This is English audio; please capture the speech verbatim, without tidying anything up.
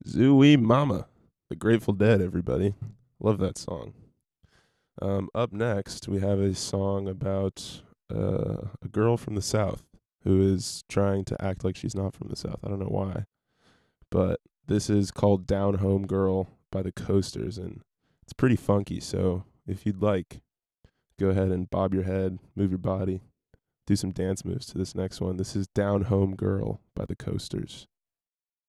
Zooey Mama, The Grateful Dead, everybody. Love that song. Um, up next, we have a song about uh, a girl from the South who is trying to act like she's not from the South. I don't know why. But this is called Down Home Girl by the Coasters, and it's pretty funky. So if you'd like, go ahead and bob your head, move your body, do some dance moves to this next one. This is Down Home Girl by the Coasters.